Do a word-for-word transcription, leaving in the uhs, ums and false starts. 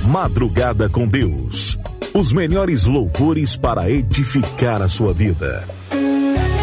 Madrugada com Deus. Os melhores louvores para edificar a sua vida.